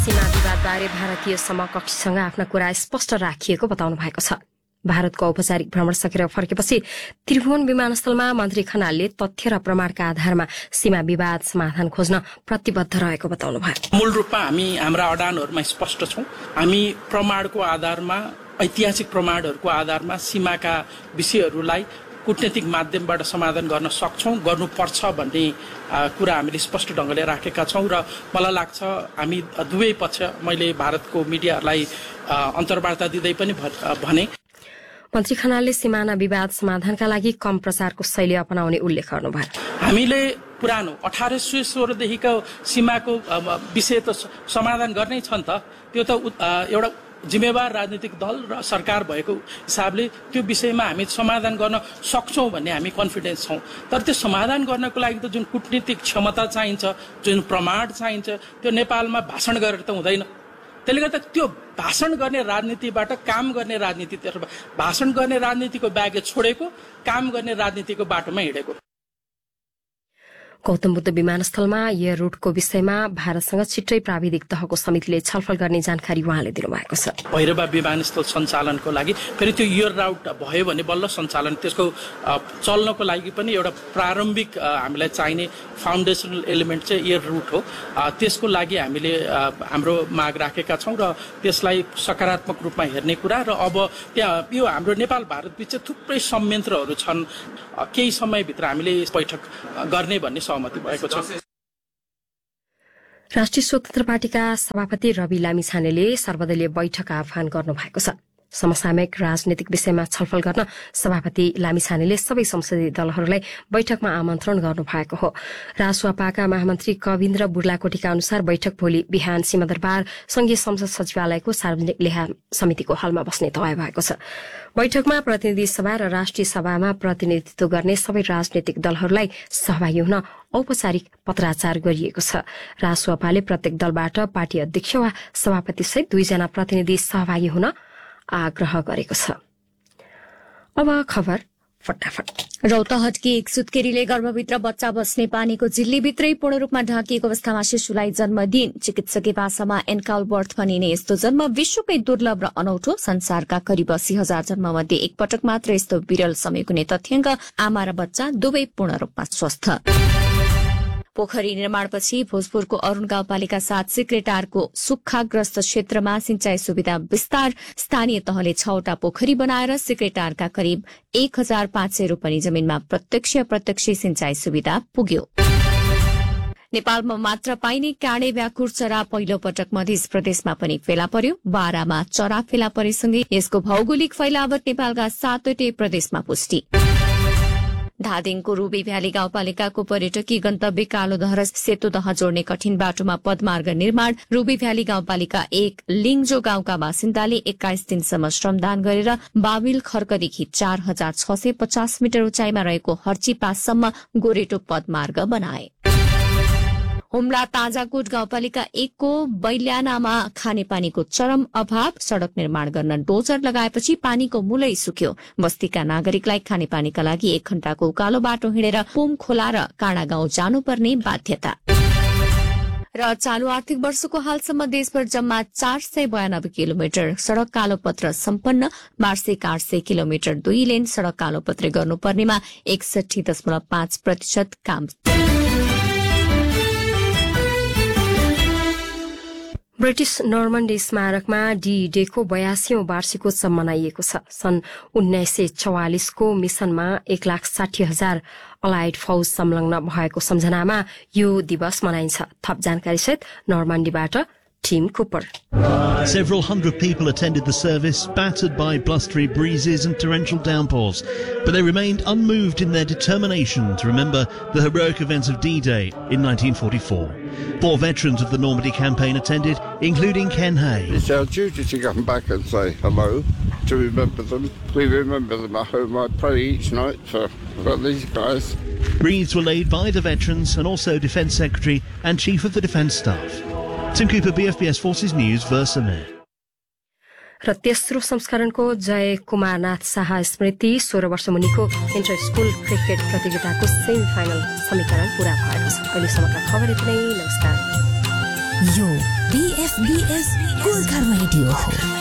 सीमा विवादबारे भारतीय समकक्षीसँग आफ्ना कुरा स्पष्ट राखिएको बताउनु भएको छ। भारतको औपचारिक भ्रमण सकेर फर्केपछि त्रिभुवन विमानस्थलमा मन्त्री खनालले तथ्य र प्रमाणका आधारमा सीमा विवाद समाधान खोज्न प्रतिबद्ध रहेको बताउनु भयो। मूल रूपमा हामी हाम्रा अडानहरूमा स्पष्ट छौं। हामी प्रमाणको आधारमा, ऐतिहासिक प्रमाणहरूको आधारमा सीमाका विषयहरूलाई कूटनीतिक माध्यमबाट समाधान गर्न सक्छौं, गर्नुपर्छ भन्ने कुरा हामीले स्पष्ट ढंगले राखेका छौं र मलाई लाग्छ हामी दुवै पक्ष, मैले भारतको मिडियाहरूलाई अन्तर्वार्ता दिँदै पनि भने मन्त्री खनालले सिमाना विवाद समाधानका लागि कम प्रचारको शैली अपनाउने उल्लेख गर्नुभयो। हामीले पुरानो 1816 देखिको सीमाको विषय त समाधान गर्नै छ नि त। त्यो त एउटा जिम्मेवार राजनीतिक दल र सरकार भएको हिसाबले त्यो विषयमा हामी समाधान गर्न सक्छौं भन्ने हामी कन्फिडेन्स छौं। तर त्यो समाधान गर्नको लागि त जुन कूटनीतिक क्षमता चाहिन्छ, जुन प्रमाण चाहिन्छ, त्यो नेपालमा भाषण गरेर त हुँदैन। त्यसले गर्दा त्यो भाषण गर्ने राजनीतिबाट काम गर्ने राजनीतितर्फ, भाषण गर्ने राजनीतिको ब्यागेज छोडेको, काम गर्ने राजनीतिको बाटोमा हिँडेको। गौतम बुद्ध विमानस्थलमा एयर रूटको विषयमा भारतसँग छिट्टै प्राविधिक तहको समितिले छलफल गर्ने जानकारी उहाँले दिनुभएको छ। भैरवा विमानस्थल सञ्चालनको लागि फेरि त्यो एयर राउट भयो भने बल्ल सञ्चालन, त्यसको चल्नको लागि पनि एउटा प्रारम्भिक हामीलाई चाहिने फाउन्डेसनल एलिमेन्ट चाहिँ एयर रूट हो। त्यसको लागि हामीले हाम्रो माग राखेका छौं र त्यसलाई सकारात्मक रूपमा हेर्ने कुरा र अब त्यहाँ यो हाम्रो नेपाल भारत बीच थुप्रै संयन्त्रहरू छन्, केही समयभित्र हामीले बैठक गर्ने भन्ने सहमति भएको छ। राष्ट्रिय स्वतन्त्र पार्टीका सभापति रवि लामिछानेले सर्वदलीय बैठक आह्वान गर्नु भएको छ। समसामयिक राजनीतिक विषयमा छलफल गर्न सभापति लामिछानेले सबै संसदीय दलहरूलाई बैठकमा आमन्त्रण गर्नु भएको हो। रासुवापाका महामन्त्री कविन्द्र बुर्लाकोटीका अनुसार बैठक भोलि बिहान सिंहदरबार संघीय संसद सचिवालयको सार्वजनिक लेखा समितिको हलमा बस्ने तय भएको छ। बैठकमा प्रतिनिधि सभा र राष्ट्रिय सभामा प्रतिनिधित्व गर्ने सबै राजनीतिक दलहरूलाई सहभागी हुन औपचारिक पत्राचार गरिएको छ। रासुवापाले प्रत्येक दलबाट पार्टी अध्यक्ष वा सभापति सहित 2 जना प्रतिनिधि सहभागी हुन आग्रह गरेको छ। अब खबर फटाफट। रौतहटकी एक सुत्केरीले गर्भभित्र बच्चा बस्ने पानीको झिल्लीभित्रै पूर्ण रूपमा ढाकिएको अवस्थामा शिशुलाई जन्म दिइन्। चिकित्सकीय भाषामा एन्काल बर्थ भनिने यस्तो जन्म विश्वकै दुर्लभ र अनौठो। संसारका करिब 80,000 जन्ममध्ये एक पटक मात्र यस्तो विरल समय हुने तथ्याङ्क। आमा र बच्चा दुवै पूर्ण रूपमा स्वस्थ। पोखरी निर्माणपछि भोजपुरको अरूण गाउँपालिका 7 सिक्रेटारको सुक्खाग्रस्त क्षेत्रमा सिंचाई सुविधा विस्तार। स्थानीय तहले 6वटा पोखरी बनाएर सिक्रेटारका करिब 1,500 रोपनी जमीनमा प्रत्यक्ष अप्रत्यक्ष सिंचाई सुविधा पुग्यो। नेपालमा मात्र पाइने काँडे भ्याकुर चरा पहिलो पटक मध्य प्रदेशमा पनि फेला पर्यो। बारामा चरा फेला परेसँगै यसको भौगोलिक फैलावट नेपालका 7वटै प्रदेशमा पुष्टि। धादिङको रूबी भ्याली गाउँपालिकाको पर्यटकीय गन्तव्य कालोदह सेतुदह जोड्ने कठिन बाटोमा पदमार्ग निर्माण। रूबी भ्याली गाउँपालिका 1 लिङजो गाउँका बासिन्दाले 21 दिनसम्म श्रमदान गरेर बाबिल खर्कदेखि 4,650 मिटर उचाइमा रहेको हर्ची पाससम्म गोरेटो पदमार्ग बनाए। हुम्ला ताजाकोट गाउँपालिका 1 को बैल्यानामा खानेपानीको चरम अभाव। सड़क निर्माण गर्न डोजर लगाएपछि पानीको मूलै सुक्यो। बस्तीका नागरिकलाई खानेपानीका लागि 1 घण्टाको उकालो बाटो हिँडेर पुम खोला र काँडा गाउँ जानुपर्ने बाध्यता। र चालू आर्थिक वर्षको हालसम्म देशभर जम्मा 492 किलोमिटर सड़क कालोपत्र सम्पन्न। वार्षिक 800 किलोमिटर 2 लेन सड़क कालोपत्र गर्नुपर्नेमा 61.5% काम। ब्रिटिश नर्मन्डी स्मारकमा डी डेको 82औं वार्षिकोत्सव मनाइएको छ। सन् 1944 को मिशनमा 1,60,000 अलाइड फौज संलग्न भएको सम्झनामा यो दिवस मनाइन्छ। थप जानकारी सहित नर्मन्डीबाट Tim Cooper. Several hundred people attended the service, battered by blustery breezes and torrential downpours, but they remained unmoved in their determination to remember the heroic events of D-Day in 1944. 4 veterans of the Normandy campaign attended, including Ken Hay. It's our duty to come back and say hello, to remember them. We remember them at home. I pray each night for these guys. Wreaths were laid by the veterans and also Defence Secretary and Chief of the Defence Staff. Tim Cooper, BFBS Forces News, Versailles. र तेस्रो संस्करणको जय कुमारनाथ शाह स्मृति 16 वर्ष मुनिको enter school cricket प्रतियोगिताको semi final समीकरण पूरा भएको छ। अहिलेसम्मका खबर यति नै। नमस्कार। यो BFBS गोर्खा रेडियो हो।